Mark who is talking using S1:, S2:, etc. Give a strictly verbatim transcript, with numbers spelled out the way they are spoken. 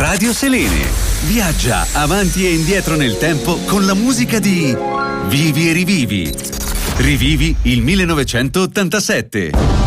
S1: Radio Selene. Viaggia avanti e indietro nel tempo con la musica di Vivi e rivivi. Rivivi il millenovecentottantasette.